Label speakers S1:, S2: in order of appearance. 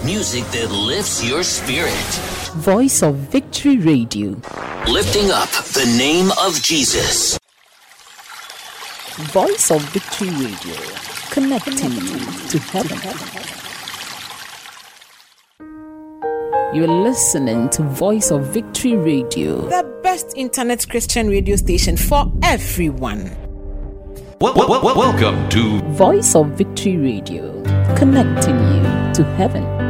S1: music that lifts your spirit.
S2: Voice of Victory Radio.
S1: Lifting up the name of Jesus.
S2: Voice of Victory Radio. Connecting you to heaven. You're listening to Voice of Victory Radio,
S3: the best internet Christian radio station for everyone.
S4: Welcome to
S2: Voice of Victory Radio, connecting you to heaven.